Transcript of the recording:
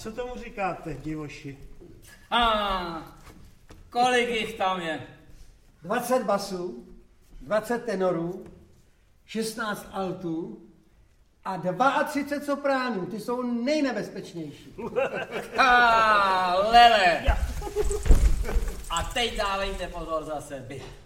co tomu říkáte, divoši? Kolik jich tam je? 20 basů, 20 tenorů, 16 altů a 32 sopránů. Ty jsou nejnebezpečnější. Lele! A teď dávejte pozor za sebe.